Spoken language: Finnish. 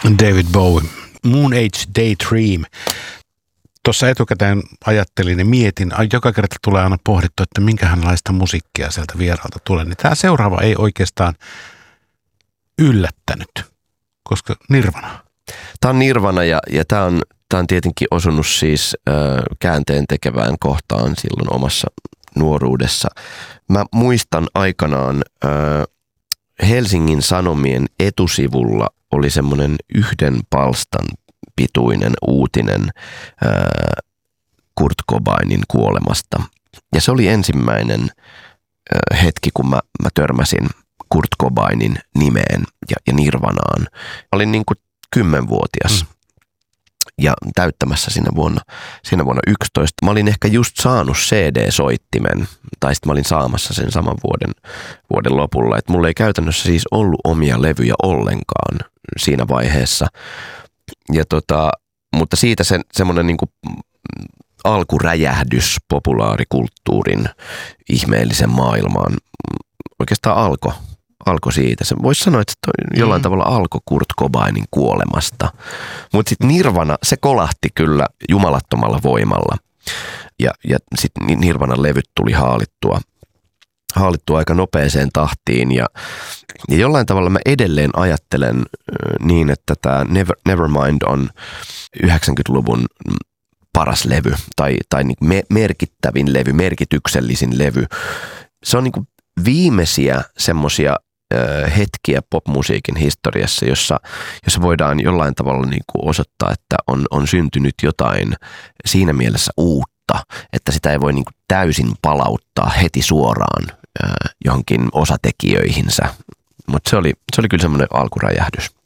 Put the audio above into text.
David Bowie, Moon Age Daydream. Tuossa etukäteen ajattelin ja mietin, joka kerta tulee aina pohdittu, että minkälaista musiikkia sieltä vieraalta tulee. Niin tämä seuraava ei oikeastaan yllättänyt, koska Nirvana. Tämä on Nirvana ja tämä on tietenkin osunut siis käänteen tekevään kohtaan silloin omassa nuoruudessa. Mä muistan aikanaan Helsingin Sanomien etusivulla oli semmoinen 1 palstan pituinen uutinen Kurt Cobainin kuolemasta. Ja se oli ensimmäinen hetki, kun mä törmäsin Kurt Cobainin nimeen ja Nirvanaan. Mä olin niin kuin 10-vuotias ja täyttämässä siinä vuonna 11. Mä olin ehkä just saanut CD-soittimen, tai sitten mä olin saamassa sen saman vuoden lopulla. Että mulla ei käytännössä siis ollut omia levyjä ollenkaan siinä vaiheessa. Ja mutta siitä semmoinen niin kuin alkuräjähdys populaarikulttuurin ihmeellisen maailmaan oikeastaan alkoi siitä. Se voisi sanoa, että se jollain tavalla alkoi Kurt Cobainin kuolemasta. Mutta sitten Nirvana, se kolahti kyllä jumalattomalla voimalla. Ja sitten Nirvanan levyt tuli haalittua aika nopeeseen tahtiin. Ja jollain tavalla mä edelleen ajattelen niin, että tämä Nevermind on 90-luvun paras levy tai merkittävin levy, merkityksellisin levy. Se on niin kuin viimeisiä semmoisia hetkiä popmusiikin historiassa, jossa voidaan jollain tavalla niin kuin osoittaa, että on syntynyt jotain siinä mielessä uutta, että sitä ei voi niin kuin täysin palauttaa heti suoraan johonkin osatekijöihinsä. Mutta se oli kyllä semmoinen alkuräjähdys.